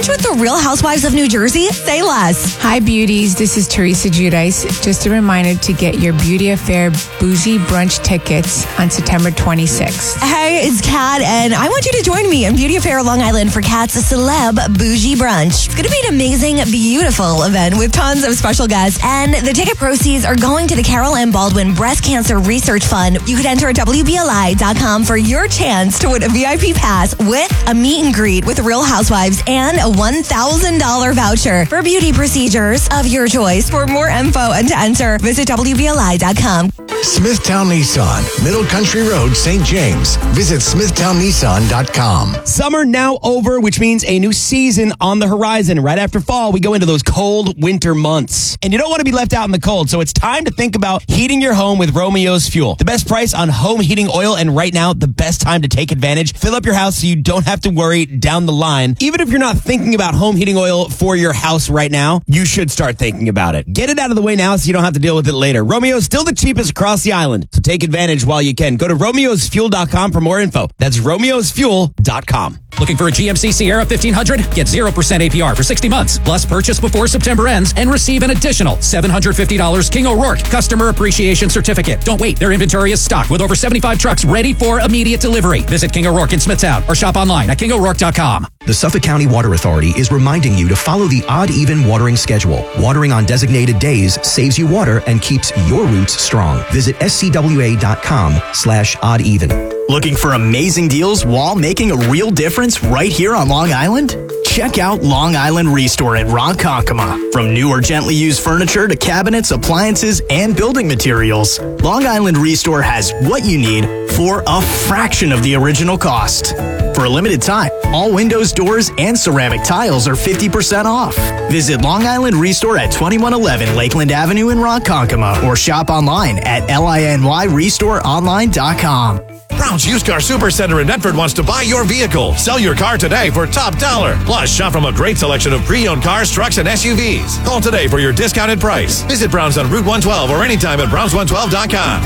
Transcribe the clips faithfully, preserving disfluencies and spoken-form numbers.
brunch with the Real Housewives of New Jersey? Say less. Hi, beauties. This is Teresa Giudice. Just a reminder to get your Beauty Affair Bougie Brunch tickets on September twenty-sixth. Hey, it's Kat, and I want you to join me in Beauty Affair Long Island for Kat's Celeb Bougie Brunch. It's going to be an amazing, beautiful event with tons of special guests, and the ticket proceeds are going to the Carol M. Baldwin Breast Cancer Research Fund. You could enter at W B L I dot com for your chance to win a V I P pass with a meet and greet with Real Housewives and a one thousand dollars voucher for beauty procedures of your choice. For more info and to enter, visit W B L I dot com. Smithtown Nissan, Middle Country Road, Saint James. Visit Smithtown Nissan dot com. Summer now over, which means a new season on the horizon. Right after fall, we go into those cold winter months. And you don't want to be left out in the cold, so it's time to think about heating your home with Romeo's Fuel. The best price on home heating oil, and right now, the best time to take advantage. Fill up your house so you don't have to worry down the line. Even if you're not thinking about home heating oil for your house right now, you should start thinking about it. Get it out of the way now so you don't have to deal with it later. Romeo's still the cheapest across the island, so take advantage while you can. Go to romeos fuel dot com for more info. That's romeos fuel dot com. Looking for a G M C Sierra fifteen hundred? Get zero percent A P R for sixty months. Plus, purchase before September ends and receive an additional seven hundred fifty dollars King O'Rourke Customer Appreciation Certificate. Don't wait. Their inventory is stocked with over seventy-five trucks ready for immediate delivery. Visit King O'Rourke in Smithtown or shop online at king o'rourke dot com. The Suffolk County Water Authority is reminding you to follow the odd-even watering schedule. Watering on designated days saves you water and keeps your roots strong. Visit S C W A dot com slash odd even. Looking for amazing deals while making a real difference right here on Long Island? Check out Long Island Restore at Ronkonkoma. From new or gently used furniture to cabinets, appliances, and building materials, Long Island Restore has what you need for a fraction of the original cost. For a limited time, all windows, doors, and ceramic tiles are fifty percent off. Visit Long Island Restore at twenty-one eleven Lakeland Avenue in Ronkonkoma or shop online at liny restore online dot com. Brown's Used Car Supercenter in Medford wants to buy your vehicle. Sell your car today for top dollar. Plus, shop from a great selection of pre-owned cars, trucks, and S U Vs. Call today for your discounted price. Visit Brown's on Route one twelve or anytime at browns one twelve dot com.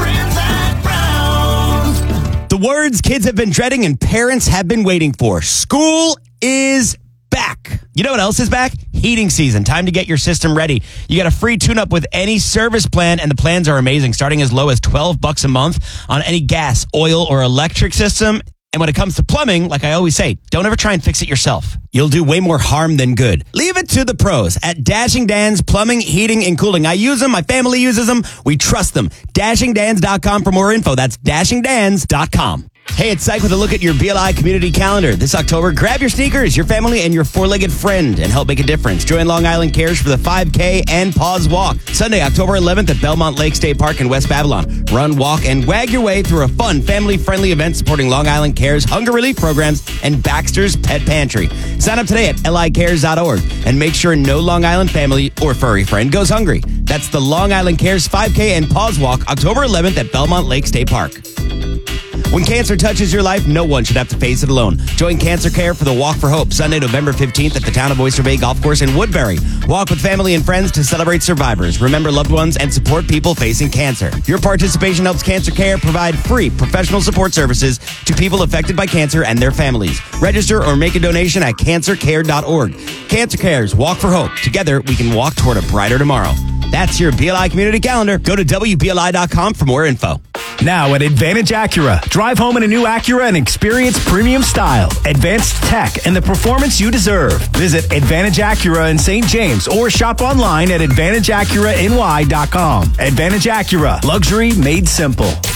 The words kids have been dreading and parents have been waiting for. School is back. You know what else is back? Heating season. Time to get your system ready. You got a free tune-up with any service plan, and the plans are amazing, starting as low as twelve bucks a month on any gas, oil, or electric system. And when it comes to plumbing, like I always say, don't ever try and fix it yourself. You'll do way more harm than good. Leave it to the pros at Dashing Dan's Plumbing, Heating, and Cooling. I use them. My family uses them. We trust them. dashing dans dot com for more info. That's dashing dans dot com. Hey, it's Psych with a look at your B L I community calendar. This October, grab your sneakers, your family, and your four-legged friend and help make a difference. Join Long Island Cares for the five K and Pause Walk. Sunday, October eleventh at Belmont Lake State Park in West Babylon. Run, walk, and wag your way through a fun, family-friendly event supporting Long Island Cares, hunger relief programs, and Baxter's Pet Pantry. Sign up today at L I cares dot org and make sure no Long Island family or furry friend goes hungry. That's the Long Island Cares five K and Pause Walk, October eleventh at Belmont Lake State Park. When cancer touches your life, no one should have to face it alone. Join Cancer Care for the Walk for Hope, Sunday, November fifteenth at the Town of Oyster Bay Golf Course in Woodbury. Walk with family and friends to celebrate survivors, remember loved ones, and support people facing cancer. Your participation helps Cancer Care provide free professional support services to people affected by cancer and their families. Register or make a donation at cancer care dot org. Cancer Care's Walk for Hope. Together, we can walk toward a brighter tomorrow. That's your B L I community calendar. Go to W B L I dot com for more info. Now at Advantage Acura. Drive home in a new Acura and experience premium style, advanced tech, and the performance you deserve. Visit Advantage Acura in Saint James or shop online at advantage acura n y dot com. Advantage Acura. Luxury made simple.